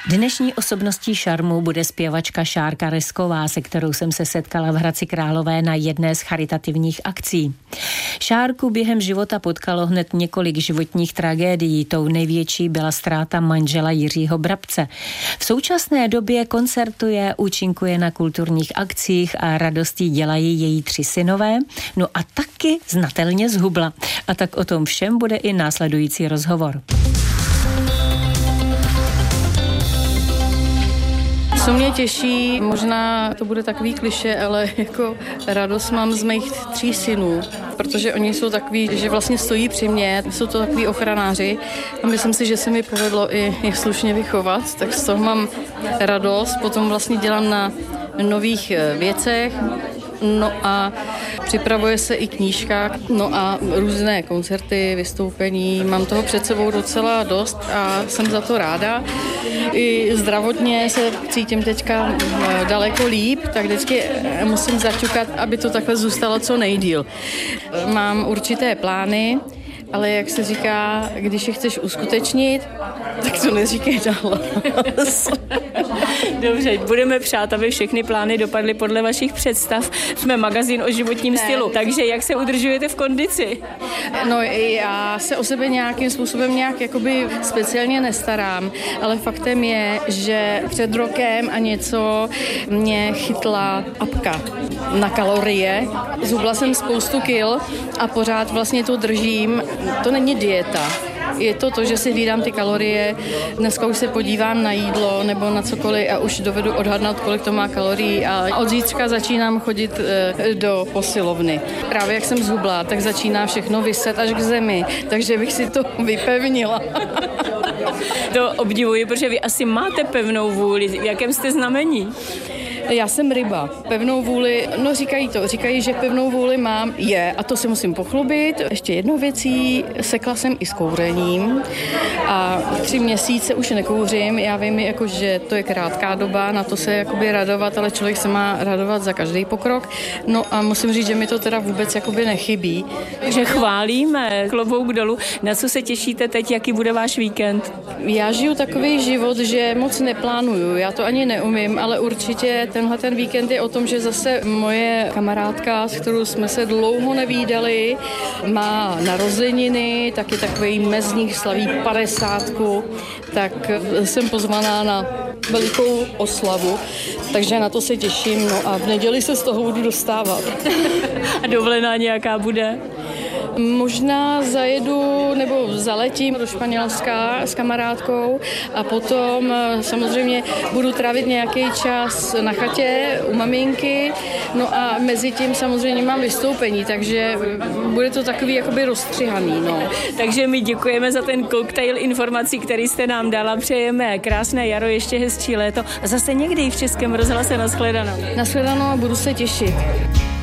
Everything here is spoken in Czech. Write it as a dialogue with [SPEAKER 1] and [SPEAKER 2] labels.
[SPEAKER 1] Dnešní osobností Šarmu bude zpěvačka Šárka Resková, se kterou jsem se setkala v Hradci Králové na jedné z charitativních akcí. Šárku během života potkalo hned několik životních tragédií. Tou největší byla ztráta manžela Jiřího Brabce. V současné době koncertuje, účinkuje na kulturních akcích a radostí dělají její 3 synové, no a taky znatelně zhubla. A tak o tom všem bude i následující rozhovor.
[SPEAKER 2] Co mě těší, možná to bude takový klišé, ale jako radost mám z mých 3 synů, protože oni jsou takový, že vlastně stojí při mně, jsou to takový ochranáři a myslím si, že se mi povedlo i je slušně vychovat, tak z toho mám radost, potom vlastně dělám na nových věcech. No a připravuje se i knížka, no a různé koncerty, vystoupení. Mám toho před sebou docela dost a jsem za to ráda. I zdravotně se cítím teďka daleko líp, tak vždycky musím zaťukat, aby to takhle zůstalo co nejdýl. Mám určité plány, ale jak se říká, když je chceš uskutečnit, tak to neříkej dál.
[SPEAKER 1] Dobře, budeme přát, aby všechny plány dopadly podle vašich představ. Jsme magazín o životním stylu, takže jak se udržujete v kondici?
[SPEAKER 2] No já se o sebe nějakým způsobem nějak jakoby speciálně nestarám, ale faktem je, že před rokem a něco mě chytla apka na kalorie. Zhubla jsem spoustu kil a pořád vlastně to držím. To není dieta. Je to, že si hlídám ty kalorie, dneska už se podívám na jídlo nebo na cokoliv a už dovedu odhadnout, kolik to má kalorií a od zítřka začínám chodit do posilovny. Právě jak jsem zhubla, tak začíná všechno viset až k zemi, takže bych si to vypevnila.
[SPEAKER 1] To obdivuji, protože vy asi máte pevnou vůli. V jakém jste znamení?
[SPEAKER 2] Já jsem ryba. Pevnou vůli, no říkají, že pevnou vůli mám, a to si musím pochlubit. Ještě jednou věcí, sekla jsem i s kouřením a 3 měsíce už nekouřím. Já vím, jako, že to je krátká doba, na to se jakoby radovat, ale člověk se má radovat za každý pokrok. No a musím říct, že mi to teda vůbec jakoby nechybí.
[SPEAKER 1] Takže chválíme, klobouk dolů. Na co se těšíte teď, jaký bude váš víkend?
[SPEAKER 2] Já žiju takový život, že moc neplánuju. Já to ani neumím, ale určitě ten víkend je o tom, že zase moje kamarádka, s kterou jsme se dlouho nevídali, má narozeniny, taky takový mezník, slaví 50, tak jsem pozvaná na velikou oslavu, takže na to se těším, no a v neděli se z toho budu dostávat.
[SPEAKER 1] A dovolená nějaká bude?
[SPEAKER 2] Možná zajedu nebo zaletím do Španělska s kamarádkou a potom samozřejmě budu trávit nějaký čas na chatě u maminky, no a mezi tím samozřejmě mám vystoupení, takže bude to takový jakoby rozstřihaný, no.
[SPEAKER 1] Takže my děkujeme za ten koktejl informací, který jste nám dala, přejeme krásné jaro, ještě hezčí léto a zase někdy v Českém rozhlase. Nashledanou.
[SPEAKER 2] Nashledanou a budu se těšit.